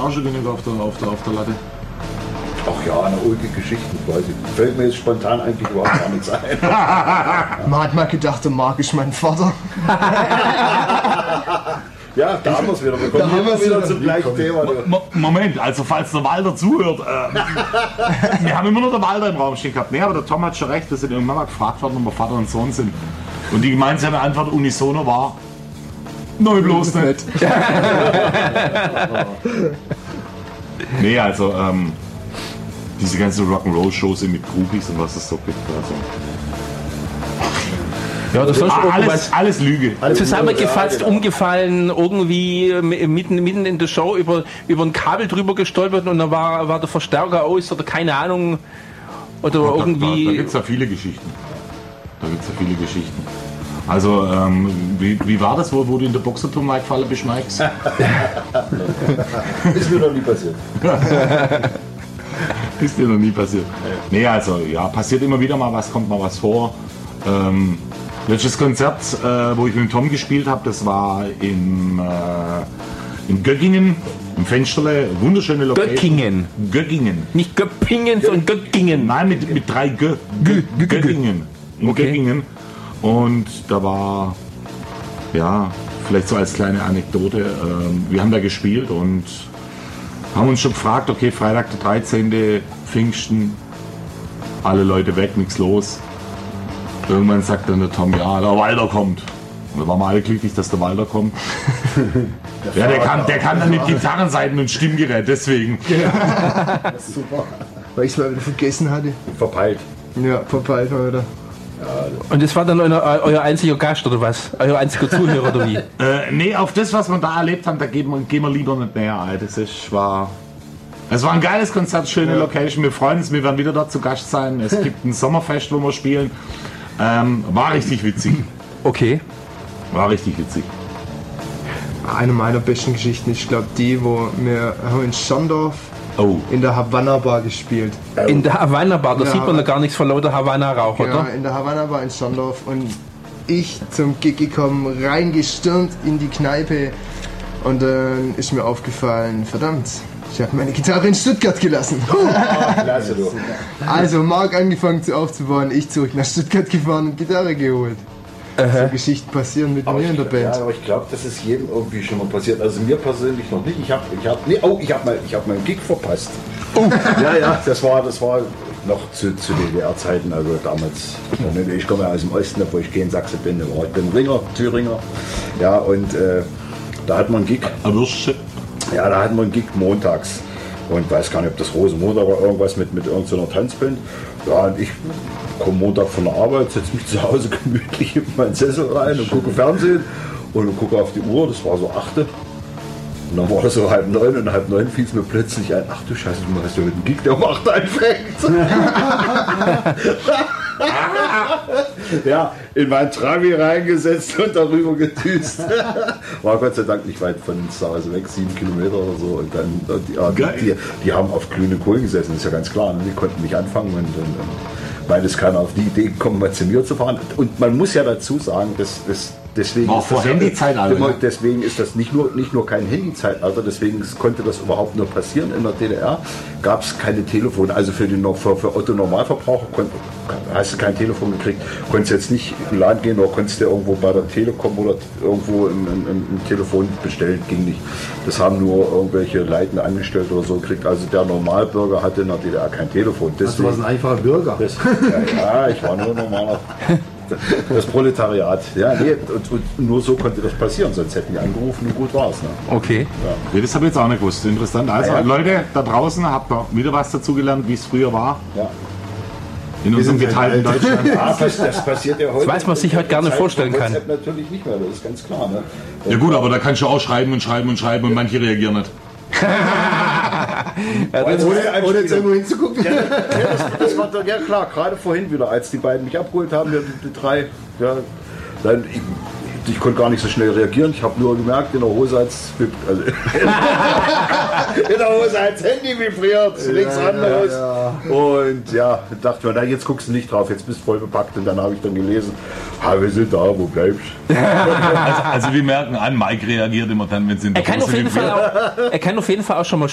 auch schon genug auf der Latte. Ach ja, eine ulkige Geschichten, weiß ich. Fällt mir jetzt spontan eigentlich überhaupt gar nichts ein. Man hat mal gedacht, der Marc ist mein Vater. Ja, da haben wir es wieder. Wir kommen immer wieder zum gleichen Thema. Moment, also falls der Walter zuhört, wir haben immer nur den Walter im Raum stehen gehabt. Nee, aber der Tom hat schon recht, wir sind irgendwann mal gefragt worden, ob wir Vater und Sohn sind. Und die gemeinsame Antwort unisono war, nein, bloß nicht. Nee, also diese ganzen Rock'n'Roll-Shows mit Groupies und was es so gibt. Also. Ja, das ist alles Lüge. Zusammengefasst, ja, genau. Umgefallen, irgendwie mitten in der Show über ein Kabel drüber gestolpert und dann war der Verstärker aus oder keine Ahnung. Oder irgendwie. Da gibt es ja viele Geschichten. Also, wie war das, wo du in der Boxerturmleitfalle beschneigst? Ist mir noch nie passiert. Ist dir noch nie passiert. Nee, also, ja, passiert immer wieder mal was, kommt mal was vor. Letztes Konzert, wo ich mit dem Tom gespielt habe, das war in Göggingen, im Fensterle, wunderschöne Location. Göggingen. Nicht Göppingen, sondern Göggingen. Nein, mit 3 Göggingen. In Göggingen. Und da war, ja, vielleicht so als kleine Anekdote, wir haben da gespielt und haben uns schon gefragt, okay, Freitag der 13. Pfingsten, alle Leute weg, nichts los. Irgendwann sagt dann der Tom, ja, der Walter kommt. Und da waren wir alle glücklich, dass der Walter kommt. Ja, der kann dann mit Gitarrenseiten und Stimmgerät, deswegen. Ja. Das ist super. Weil ich es mal wieder vergessen hatte. Verpeilt. Ja, verpeilt mal wieder. Und das war dann euer einziger Gast oder was? Euer einziger Zuhörer oder wie? Nee, auf das, was wir da erlebt haben, da gehen wir lieber nicht näher ein. Es war ein geiles Konzert, schöne Location. Wir freuen uns, wir werden wieder dort zu Gast sein. Es gibt ein Sommerfest, wo wir spielen. War richtig witzig. Okay. War richtig witzig. Eine meiner besten Geschichten, ich glaube die, wo wir haben in Schondorf in der Havanna Bar gespielt. In der Havanna Bar, da sieht man da gar nichts von lauter Havanna-Rauch, oder? Ja, in der Havanna Bar in Schondorf und ich zum Gig gekommen, reingestürmt in die Kneipe und dann ist mir aufgefallen, verdammt, ich habe meine Gitarre in Stuttgart gelassen. Klasse, du. Also Marc angefangen aufzubauen, ich zurück nach Stuttgart gefahren und Gitarre geholt. So Geschichten passieren mit mir in der Band. Ja, aber ich glaube, das ist jedem irgendwie schon mal passiert. Also mir persönlich noch nicht. Ich hab meinen Gig verpasst. Oh. Ja, das war noch zu DDR-Zeiten, also damals. Ich komme ja aus dem Osten, obwohl ich kein Sachse bin. Ich bin Thüringer. Ja, und da hat man einen Gig. Ja, da hatten wir einen Gig montags. Und weiß gar nicht, ob das Rosenmontag war, irgendwas mit irgendeiner Tanzband. Ja, und ich komme Montag von der Arbeit, setze mich zu Hause gemütlich in meinen Sessel rein und gucke Fernsehen und gucke auf die Uhr, das war so 8. Und dann war das so 8:30 und 8:30 fiel es mir plötzlich ein, ach du Scheiße, du machst ja heute einen Gig, der um 8 anfängt. Ja, in mein Trabi reingesetzt und darüber gedüst. War Gott sei Dank nicht weit von zu Hause weg, 7 Kilometer oder so. Und dann, die haben auf glühenden Kohlen gesessen, das ist ja ganz klar. Ne? Die konnten nicht anfangen und weil es keiner auf die Idee gekommen war, zu mir zu fahren. Und man muss ja dazu sagen, deswegen war vor Handy-Zeitalter. Deswegen ist das nicht nur kein Handy-Zeitalter, deswegen konnte das überhaupt nur passieren. In der DDR gab es keine Telefone, also für Otto Normalverbraucher hast du kein Telefon gekriegt, konntest jetzt nicht in den Laden gehen oder konntest du irgendwo bei der Telekom oder irgendwo ein Telefon bestellen, ging nicht. Das haben nur irgendwelche leitende Angestellte oder so gekriegt, also der Normalbürger hatte in der DDR kein Telefon. Deswegen, du warst ein einfacher Bürger. Ja, ich war nur ein normaler. Das Proletariat, ja, nee, und nur so konnte das passieren, sonst hätten die angerufen und gut war's. Ne? Okay. Ja. Nee, das habe ich jetzt auch nicht gewusst. Interessant. Also, Leute da draußen, habt ihr wieder was dazu gelernt, wie es früher war? Ja. In unserem geteilten Deutschland. Ja, das passiert ja heute. Das weiß man sich heute gar nicht vorstellen kann. WhatsApp natürlich nicht mehr, das ist ganz klar. Ne? Ja gut, aber da kannst du auch schreiben und manche reagieren nicht. Ohne jetzt irgendwo hinzugucken. Ja, das war doch, ja klar, gerade vorhin wieder, als die beiden mich abgeholt haben, die 3, ja, dann, ich konnte gar nicht so schnell reagieren. Ich habe nur gemerkt, in der Hose als Handy vibriert, nichts anderes. Ja. Und ja, dachte mir, na jetzt guckst du nicht drauf, jetzt bist du voll bepackt. Und dann habe ich dann gelesen, wir sind da, wo bleibst du? Also wir merken an, Mike reagiert immer dann, wenn es in der Hose Er kann auf jeden Fall auch schon mal